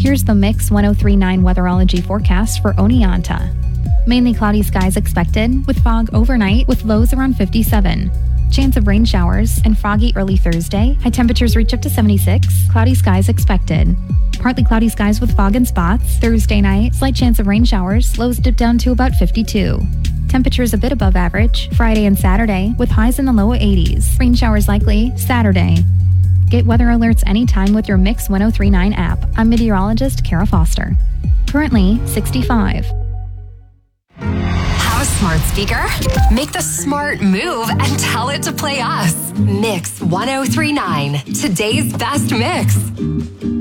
Here's the Mix 1039 weatherology forecast for Oneonta. Mainly cloudy skies expected, with fog overnight with lows around 57. Chance of rain showers and foggy early Thursday. High temperatures reach up to 76. Cloudy skies expected. Partly cloudy skies with fog in spots. Thursday night, slight chance of rain showers. Lows dip down to about 52. Temperatures a bit above average. Friday and Saturday, with highs in the low 80s. Rain showers likely Saturday. Get weather alerts anytime with your Mix 1039 app. I'm meteorologist Kara Foster. Currently 65. Have a smart speaker? Make the smart move and tell it to play us. Mix 1039, today's best mix.